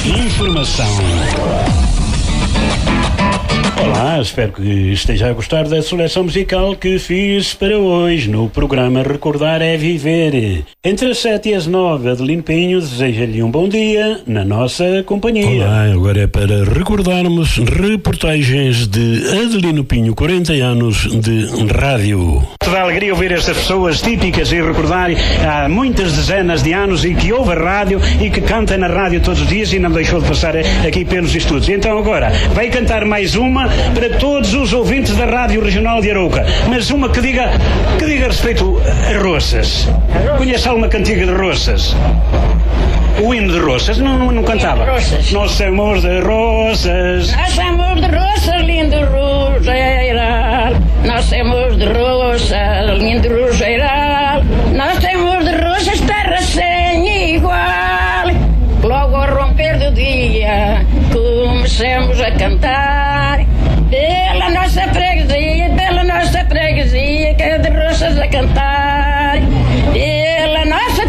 Informação. Olá, espero que esteja a gostar da seleção musical que fiz para hoje no programa Recordar é Viver. Entre as 7 e as 9, Adelino Pinho deseja-lhe um bom dia na nossa companhia. Olá, agora é para recordarmos reportagens de Adelino Pinho, 40 anos de rádio. Dá alegria ouvir estas pessoas típicas e recordar há muitas dezenas de anos e que ouve a rádio e que canta na rádio todos os dias e não deixou de passar aqui pelos estúdios. Então agora vai cantar mais uma para todos os ouvintes da Rádio Regional de Arouca, mas uma que diga respeito a Roças. Conhece alguma cantiga de Roças? O hino de Roças? Não cantava? Nós somos de Roças. Nós somos de Roças, lindo Roseiral. Nós somos de Roças, lindo Roseiral. Nós temos de Roças, terra sem igual. Logo ao romper do dia, comecemos a cantar. Pela nossa freguesia, que é de Roças a cantar. Pela nossa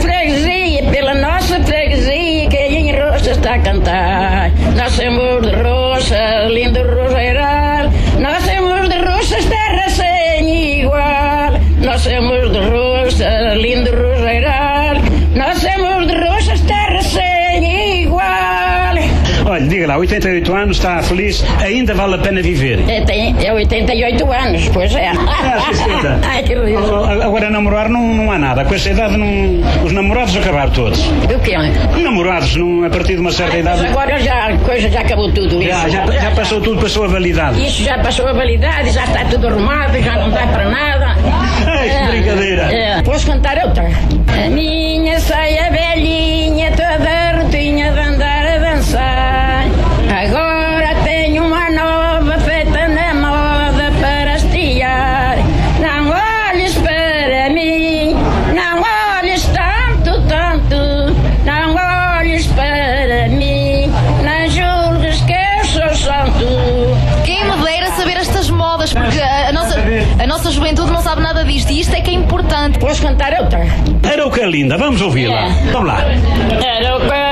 freguesia, que em Roças está a cantar. Nós somos de Roças, lindo Roseiral. Nós somos de Roças, terra sem igual. Nós somos de Roças, lindo Roseiral. Nós somos de Roças, terra sem igual. Olha, diga lá, 88 anos, está feliz, ainda vale a pena viver? É 88 anos, pois é. Ai, que riso. Agora namorar não há nada, com essa idade os namorados acabaram todos. Do quê? Namorados, a partir de uma certa idade... Agora a coisa já acabou tudo isso. Já passou tudo, passou a validade. Isso já passou a validade, já está tudo arrumado, já não dá para nada. Ai, que brincadeira. Posso cantar outra? A minha saia velhinha, toda rotinha de andar a dançar. Agora tenho uma nova feita na moda para hastear. Não olhes para mim, não olhes tanto, não olhes para mim, não julgues que eu sou santo. Quem me dera saber estas modas, porque a nossa juventude não sabe nada disto e isto é que é importante. Posso cantar outra? Arouca linda, vamos ouvi-la. Vamos lá. Arouca